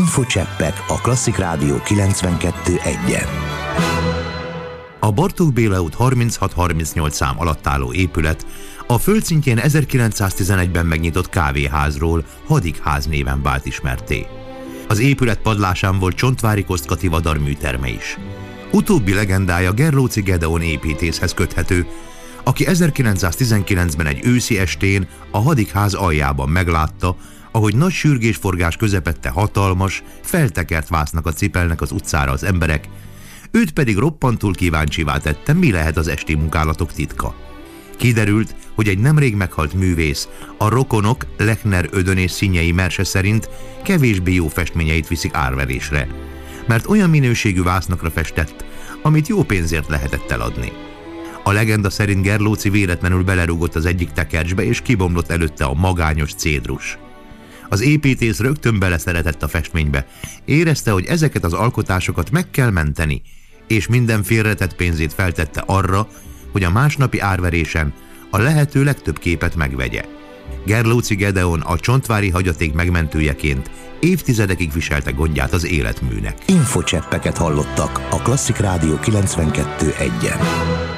Infocseppek a Klasszik Rádió 92.1-en. A Bartók Béla út 36-38 szám alatt álló épület a földszintjén 1911-ben megnyitott kávéházról Hadikház néven vált ismertté. Az épület padlásán volt Csontváry Kosztkati Vadar műterme is. Utóbbi legendája Gerlóczy Gedeon építészhez köthető, aki 1919-ben egy őszi estén a Hadikház aljában meglátta, ahogy nagy sürgésforgás közepette hatalmas, feltekert vásznakat cipelnek az utcára az emberek, őt pedig roppantul kíváncsivá tette, mi lehet az esti munkálatok titka. Kiderült, hogy egy nemrég meghalt művész, a rokonok Lechner Ödön és Szinyei Merse szerint kevésbé jó festményeit viszik árverésre, mert olyan minőségű vásznakra festett, amit jó pénzért lehetett eladni. A legenda szerint Gerlóczy véletlenül belerúgott az egyik tekercsbe, és kibomlott előtte a magányos cédrus. Az építész rögtön beleszeretett a festménybe, érezte, hogy ezeket az alkotásokat meg kell menteni, és minden félretett pénzét feltette arra, hogy a másnapi árverésen a lehető legtöbb képet megvegye. Gerlóczy Gedeon a csontvári hagyaték megmentőjeként évtizedekig viselte gondját az életműnek. Infocseppeket hallottak a Klasszik Rádió 92.1-en.